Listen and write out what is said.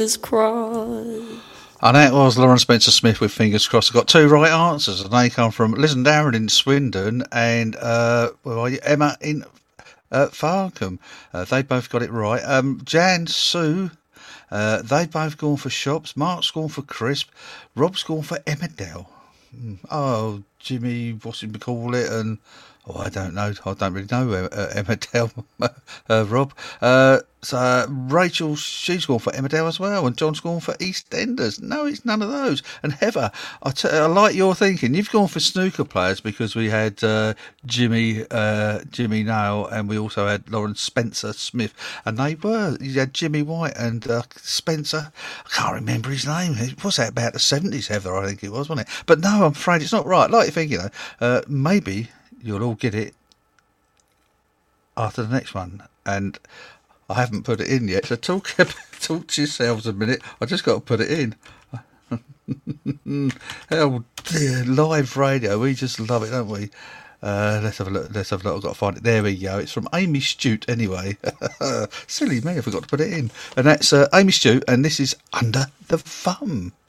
crossed. And that was Lauren Spencer Smith with Fingers Crossed. I got two right answers, and they come from Liz and Darren in Swindon and where are you? Emma in Farnham. They both got it right. Jan, Sue, they both gone for Shops. Mark's gone for Crisp. Rob's gone for Emmerdale. Oh, Jimmy, what's he call it? And I don't know. I don't really know Emmerdale, Rob. So Rachel, she's gone for Emmerdale as well, and John's gone for EastEnders. No, it's none of those. And Heather, I like your thinking. You've gone for snooker players because we had Jimmy Nail, and we also had Lauren Spencer Smith, and they were. You had Jimmy White and Spencer. I can't remember his name. It was about the 70s, Heather, I think it was, wasn't it? But no, I'm afraid it's not right. Like you think, maybe you'll all get it after the next one, and I haven't put it in yet, so talk to yourselves a minute. I just got to put it in. Oh dear, live radio, we just love it, don't we? Let's have a look. I've got to find it. There we go. It's from Amy Stute anyway. Silly me, I forgot to put it in. And that's Amy Stute, and this is Under the Thumb.